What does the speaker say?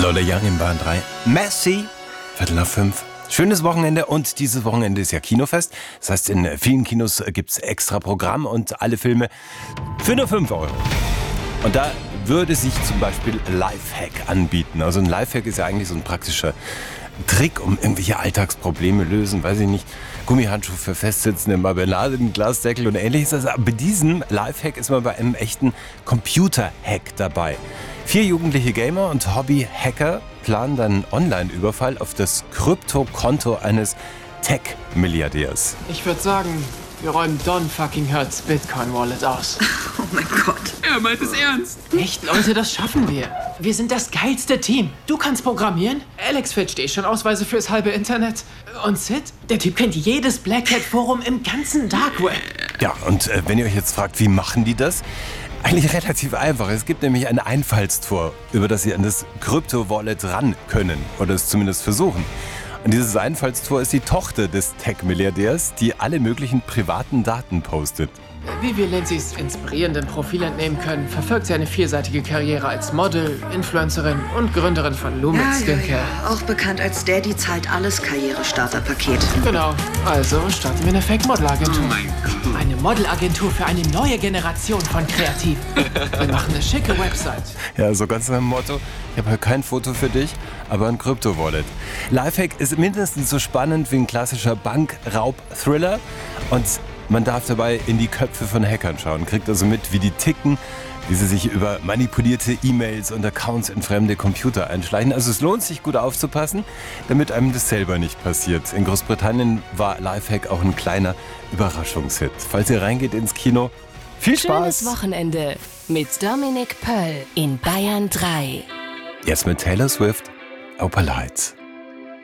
Lola Young in Bahn 3. Messi, 4:45. Schönes Wochenende und dieses Wochenende ist ja Kinofest. Das heißt, in vielen Kinos gibt es extra Programm und alle Filme für nur 5 Euro. Und da würde sich zum Beispiel Lifehack anbieten. Also ein Lifehack ist ja eigentlich so ein praktischer Trick, um irgendwelche Alltagsprobleme lösen. Weiß ich nicht, Gummihandschuh für festsitzende Marmelade, einen Glasdeckel und ähnliches. Aber bei diesem Lifehack ist man bei einem echten Computer-Hack dabei. 4 jugendliche Gamer und Hobby-Hacker planen dann einen Online-Überfall auf das Kryptokonto eines Tech-Milliardärs. Ich würde sagen, wir räumen Don fucking Hurts Bitcoin-Wallet aus. Oh mein Gott. Er meint es ernst. Echt, Leute, das schaffen wir. Wir sind das geilste Team. Du kannst programmieren. Alex fälscht schon Ausweise fürs halbe Internet. Und Sid, der Typ kennt jedes Black Hat-Forum im ganzen Dark Web. Ja, und wenn ihr euch jetzt fragt, wie machen die das? Eigentlich relativ einfach. Es gibt nämlich ein Einfallstor, über das Sie an das Krypto-Wallet ran können. Oder es zumindest versuchen. Und dieses Einfallstor ist die Tochter des Tech-Milliardärs, die alle möglichen privaten Daten postet. Wie wir Lindsays inspirierenden Profil entnehmen können, verfolgt sie eine vielseitige Karriere als Model, Influencerin und Gründerin von Lumex Skincare. Auch bekannt als Daddy zahlt alles Karrierestarterpaket. Genau, also starten wir eine Fake-Model-Agentur. Oh mein Gott. Eine Modelagentur für eine neue Generation von Kreativen. Wir machen eine schicke Website. Ja, so ganz nach dem Motto, ich habe halt kein Foto für dich, aber ein Krypto-Wallet. Lifehack ist mindestens so spannend wie ein klassischer Bankraub-Thriller und man darf dabei in die Köpfe von Hackern schauen, kriegt also mit, wie die ticken, wie sie sich über manipulierte E-Mails und Accounts in fremde Computer einschleichen. Also es lohnt sich, gut aufzupassen, damit einem das selber nicht passiert. In Großbritannien war Lifehack auch ein kleiner Überraschungshit. Falls ihr reingeht ins Kino, viel Spaß! Schönes Wochenende mit Dominik Pöll in Bayern 3. Jetzt mit Taylor Swift, Opal Heights.